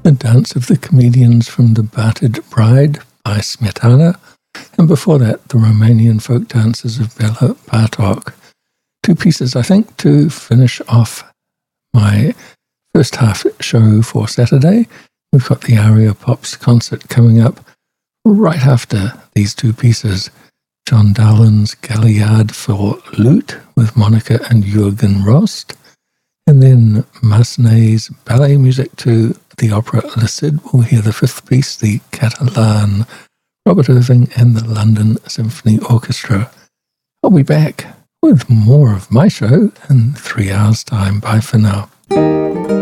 The Dance of the Comedians from the Battered Bride by Smetana, and before that, the Romanian folk dances of Bela Bartok. Two pieces, I think, to finish off my first half show for Saturday. We've got the Aria Pops concert coming up right after these two pieces. John Dowland's Galliard for Lute with Monica and Jürgen Rost, and then Massenet's ballet music to the opera Le Cid. We'll hear the fifth piece, the Catalan, Robert Irving and the London Symphony Orchestra. I'll be back with more of my show in 3 hours' time. Bye for now.